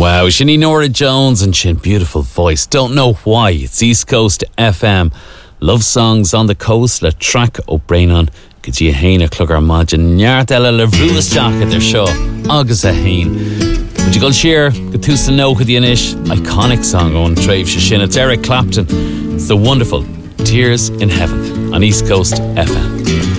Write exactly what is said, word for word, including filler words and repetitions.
Wow, Shani Nora Jones and Shin, beautiful voice. Don't know why. It's East Coast F M. Love songs on the coast. Le track o Brainon. Gyd i hain a clog ar magin. Niart ela le vrúas jacket their show. Agus a hain. Would you go share? Gatusa no could ish. Iconic song on Trave Shin. It's Eric Clapton. It's the wonderful Tears in Heaven on East Coast F M.